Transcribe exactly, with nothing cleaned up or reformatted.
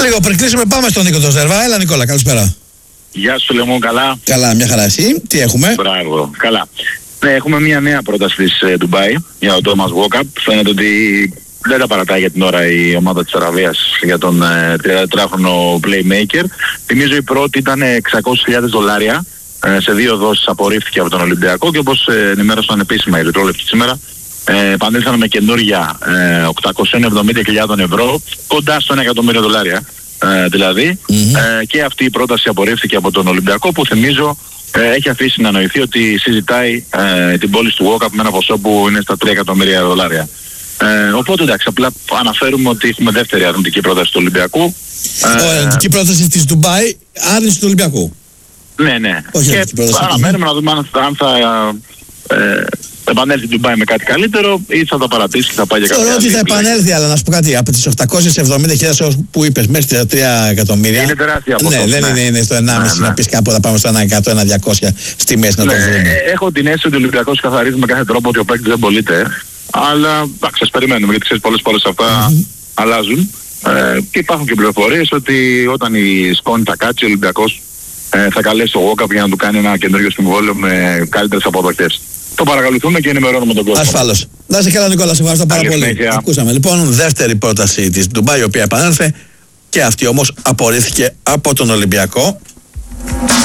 Λίγο πριν κλείσουμε, πάμε στον Νίκο τον Ζέρβα. Έλα, Νικόλα, καλησπέρα. Γεια σου, Λεμόν, καλά. Καλά, μια χαρά, εσύ. Τι έχουμε? Μπράβο, καλά. Ναι, έχουμε μια νέα πρόταση της ε, Ντουμπάι για τον Τόμας Walkup. Φαίνεται ότι δεν τα παρατάει για την ώρα η ομάδα της Αραβίας για τον ε, τριανταετράχρονο playmaker. Θυμίζω η πρώτη ήταν εξακόσιες χιλιάδες δολάρια. Ε, σε δύο δόσεις απορρίφθηκε από τον Ολυμπιακό και όπως ε, ενημέρωσαν επίσημα οι Ερυθρόλεπτοι σήμερα, ε, επανήλθαν με καινούργια ε, οκτακόσιες εβδομήντα χιλιάδες ευρώ, κοντά στο ένα εκατομμύριο δολάρια. Ε, δηλαδή, mm-hmm. ε, και αυτή η πρόταση απορρίφθηκε από τον Ολυμπιακό, που θυμίζω ε, έχει αφήσει να ανανοηθεί ότι συζητάει ε, την πώληση του Walkup με ένα ποσό που είναι στα τρία εκατομμύρια δολάρια. Ε, οπότε εντάξει, απλά αναφέρουμε ότι έχουμε δεύτερη αρνητική πρόταση του Ολυμπιακού. Ε, αρνητική πρόταση της Ντουμπάι, άρνηση του Ολυμπιακού. Ναι, ναι. Όχι, και αναμένουμε να δούμε αν θα, αν θα ε, επανέλθει η Ντουμπάι με κάτι καλύτερο ή θα τα παρατήσει και θα πάει για κάτι άλλο. Θεωρώ ότι θα επανέλθει, αλλά να σου πω κάτι. Από τις οκτακόσιες εβδομήντα χιλιάδες που είπες μέχρι τα τρία εκατομμύρια. Είναι τεράστια από ναι, αυτό. δεν ναι. είναι, είναι στο ενάμιση ναι, να ναι. πεις κάπου θα πάμε στο ένα εκατό, ένα διακόσια στη μέση να ναι, το βρούμε. Έχω την αίσθηση ότι ο Ολυμπιακός καθαρίζει με κάθε τρόπο ότι ο παίκτης δεν πωλείται. Αλλά εντάξει, ας περιμένουμε, γιατί ξέρεις πολλές φορές αυτά mm-hmm. αλλάζουν. Ε, και υπάρχουν και πληροφορίες ότι όταν η σκόνη θα κάτσει, ο Ολυμπιακός ε, θα καλέσει τον Walkup για να του κάνει ένα καινούριο συμβόλαιο με καλύτερες αποδοχές. Το παρακολουθούμε και ενημερώνουμε τον κόσμο. Ασφαλώς. Να είσαι καλά, Νικόλα, σε ευχαριστώ πάρα πολύ. Συνέχεια. Ακούσαμε λοιπόν δεύτερη πρόταση της Ντουμπάι, η οποία επανέλθε και αυτή όμως απορρίφθηκε από τον Ολυμπιακό.